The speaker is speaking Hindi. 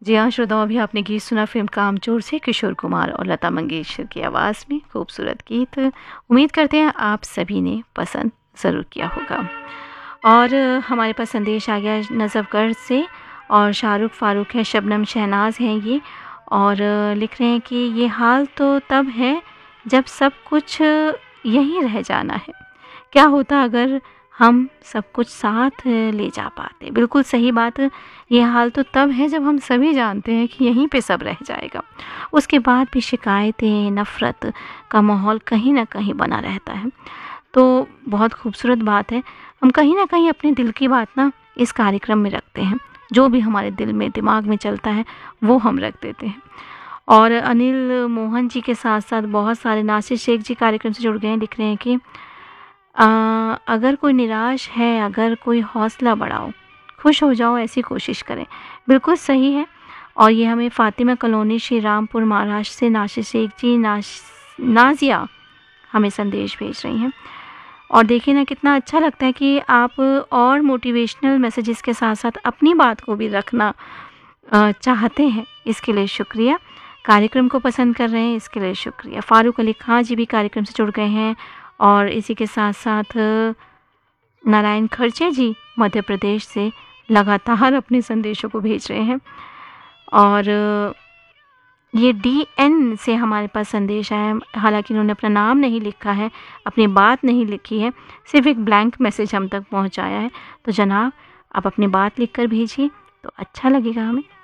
जी हाँ श्रोताओं, अभी आपने गीत सुना फिल्म कामचोर से किशोर कुमार और लता मंगेशकर की आवाज़ में। खूबसूरत गीत, उम्मीद करते हैं आप सभी ने पसंद ज़रूर किया होगा। और हमारे पास संदेश आ गया नज़फ़गढ़ से, और शाहरुख फारूक है, शबनम शहनाज हैं ये, और लिख रहे हैं कि ये हाल तो तब है जब सब कुछ यहीं रह जाना है, क्या होता अगर हम सब कुछ साथ ले जा पाते। बिल्कुल सही बात, ये हाल तो तब है जब हम सभी जानते हैं कि यहीं पे सब रह जाएगा। उसके बाद भी शिकायतें, नफ़रत का माहौल कहीं ना कहीं बना रहता है। तो बहुत खूबसूरत बात है, हम कहीं ना कहीं अपने दिल की बात ना इस कार्यक्रम में रखते हैं। जो भी हमारे दिल में, दिमाग में चलता है वो हम रख देते हैं। और अनिल मोहन जी के साथ साथ बहुत सारे, नासिर शेख जी कार्यक्रम से जुड़ गए हैं, लिख रहे हैं कि अगर कोई निराश है, अगर कोई हौसला बढ़ाओ, खुश हो जाओ, ऐसी कोशिश करें। बिल्कुल सही है। और ये हमें फ़ातिमा कॉलोनी, श्री रामपुर, महाराष्ट्र से नासिर शेख जी, नाज़िया हमें संदेश भेज रही हैं। और देखिए ना, कितना अच्छा लगता है कि आप और मोटिवेशनल मैसेजेस के साथ साथ अपनी बात को भी रखना चाहते हैं। इसके लिए शुक्रिया। कार्यक्रम को पसंद कर रहे हैं, इसके लिए शुक्रिया। फ़ारूक अली खां जी भी कार्यक्रम से जुड़ गए हैं। और इसी के साथ साथ नारायण खर्चे जी मध्य प्रदेश से लगातार अपने संदेशों को भेज रहे हैं। और ये DN से हमारे पास संदेश आया है, हालांकि उन्होंने अपना नाम नहीं लिखा है, अपनी बात नहीं लिखी है, सिर्फ एक ब्लैंक मैसेज हम तक पहुंचाया है। तो जनाब, आप अपनी बात लिखकर भेजिए तो अच्छा लगेगा हमें।